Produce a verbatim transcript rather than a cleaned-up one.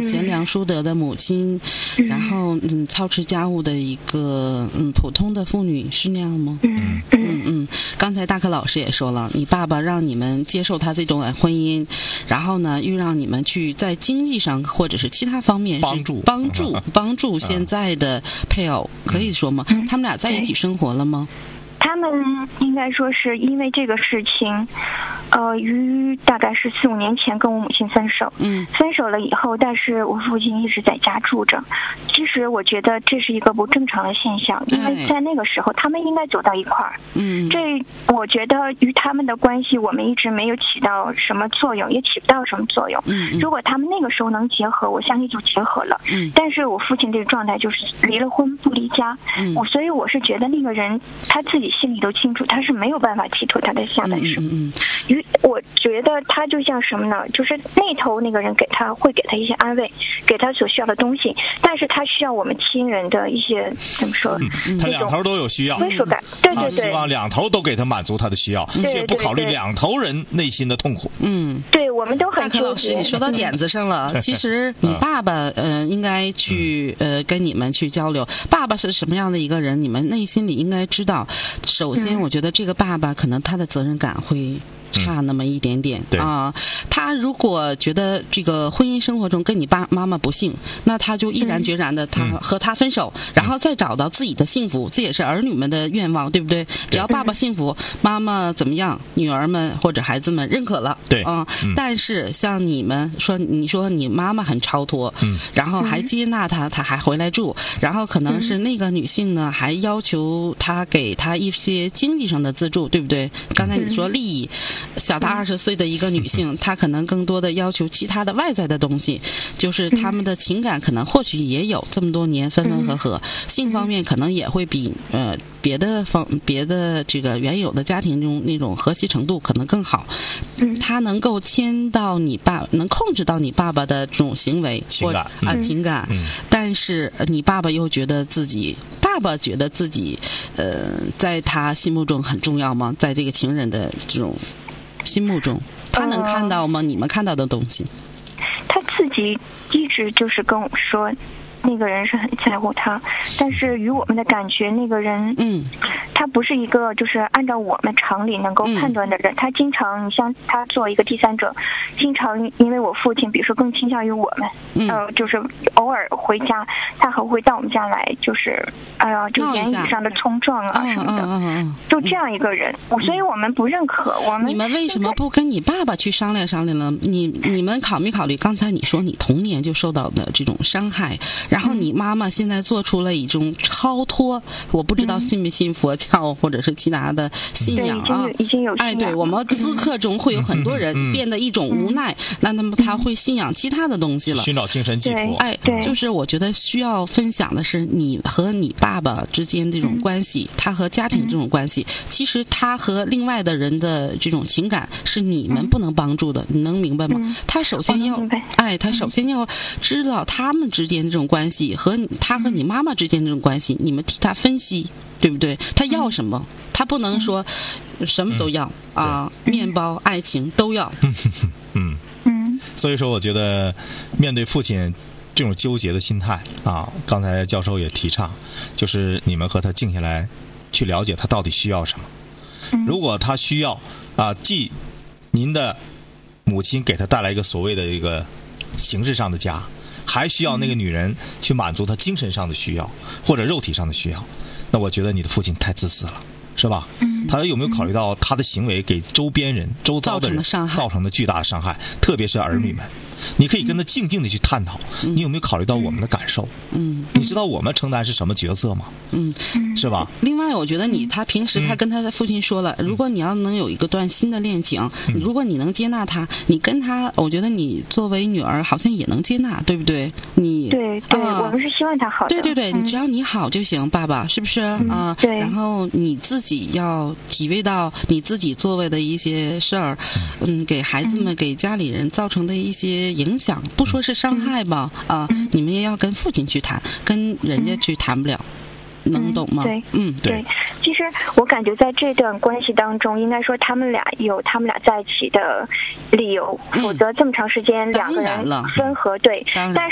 贤良淑德的母亲，嗯、然后嗯操持家务的一个嗯普通的妇女，是那样吗？ 嗯嗯嗯。刚才大可老师也说了，你爸爸让你们接受他这种婚姻，然后呢又让你们去在经济上或者是其他方面帮助帮助帮助现在的配偶，可以说吗？他们俩在一起生活了吗？ 他们应该说是因为这个事情，呃，于大概是四五年前跟我母亲分手。 嗯， 分手了以后，但是我父亲一直在家住着。其实我觉得这是一个不正常的现象，因为在那个时候他们应该走到一块儿。 嗯， 这我觉得与他们的关系，我们一直没有起到什么作用，也起不到什么作用。 嗯， 如果他们那个时候能结合，我相信就结合了。 嗯， 但是我父亲这个状态就是离了婚不离家。 嗯， 我所以我是觉得那个人他自己心里都清楚，他是没有办法寄托他的下半生。 嗯嗯， 于我觉得他就像什么呢？就是那头那个人给他会给他一些安慰，给他所需要的东西，但是他需要我们亲人的一些怎么说？ 嗯、他两头都有需要， 归属感。对对对， 他希望两头都给他满足他的需要，却不考虑两头人内心的痛苦。 嗯， 对，我们都很纠结。大可老师，你说到点子上了。其实你爸爸呃应该去呃跟你们去交流，爸爸是什么样的一个人，你们内心里应该知道。首先，我觉得这个爸爸可能他的责任感会差那么一点点、 嗯、 啊。他如果觉得这个婚姻生活中跟你爸妈妈不幸，那他就毅然决然的他和他分手、嗯，然后再找到自己的幸福，这也是儿女们的愿望，对不对？只要爸爸幸福，妈妈怎么样，女儿们或者孩子们认可了， 对啊、嗯。但是像你们说，你说你妈妈很超脱， 嗯， 然后还接纳他，他还回来住，然后可能是那个女性呢，还要求他给他一些经济上的资助，对不对？刚才你说利益。小他二十岁的一个女性，她可能更多的要求其他的外在的东西，就是他们的情感可能或许也有这么多年分分合合，性方面可能也会比呃别的方别的这个原有的家庭中那种和谐程度可能更好。她能够牵到你爸，能控制到你爸爸的这种行为情感或啊情感，但是你爸爸又觉得自己。爸爸觉得自己，呃，在他心目中很重要吗？在这个情人的这种心目中，他能看到吗？呃、你们看到的东西？ 他自己一直就是跟我说，那个人是很在乎他，但是与我们的感觉，那个人， 嗯，他不是一个就是按照我们常理能够判断的人。嗯、他经常，你像他做一个第三者，经常因为我父亲，比如说更倾向于我们， 嗯、 呃，就是偶尔回家，他还会到我们家来，就是哎呀、呃，就言语上的冲撞啊什么的， 嗯嗯嗯、 就这样一个人，嗯、所以我们不认可。我们你们为什么不跟你爸爸去商量商量呢？你你们考没考虑？刚才你说你童年就受到的这种伤害。然后你妈妈现在做出了一种超脱，我不知道信不信佛教或者是其他的信仰啊？ 已经有信仰。 哎，对，我们资客中会有很多人变得一种无奈，那那么他会信仰其他的东西了， 寻找精神寄托。 哎，就是我觉得需要分享的是你和你爸爸之间这种关系，他和家庭这种关系，其实他和另外的人的这种情感是你们不能帮助的，你能明白吗？他首先要，哎，他首先要知道他们之间这种关系和他和你妈妈之间这种关系，你们替他分析，对不对？他要什么？他不能说什么都要、嗯、啊，面包、爱情都要。 嗯嗯，所以说，我觉得面对父亲这种纠结的心态啊，刚才教授也提倡，就是你们和他静下来，去了解他到底需要什么。如果他需要啊，既您的母亲给他带来一个所谓的一个形式上的家，还需要那个女人去满足他精神上的需要或者肉体上的需要，那我觉得你的父亲太自私了，是吧？他有没有考虑到他的行为给周边人、周遭的人造成的巨大的伤害，特别是儿女们？你可以跟他静静的去探讨，你有没有考虑到我们的感受？嗯，你知道我们承担是什么角色吗？嗯，是吧？ 另外，我觉得你他平时他跟他的父亲说了，嗯、如果你要能有一个段新的恋情，嗯、如果你能接纳他，你跟他，我觉得你作为女儿好像也能接纳，对不对？你对对、呃，我们是希望他好的。 对对对，嗯、你只要你好就行，爸爸是不是啊、 嗯呃？对。 然后你自己要体会到你自己作为的一些事儿，嗯，给孩子们、嗯、给家里人造成的一些影响，不说是伤害吧，啊、嗯呃，你们也要跟父亲去谈，跟人家去谈不了。能懂吗？ 对， 嗯， 对。其实我感觉在这段关系当中，应该说他们俩有他们俩在一起的理由，嗯、否则这么长时间两个人分合，对。但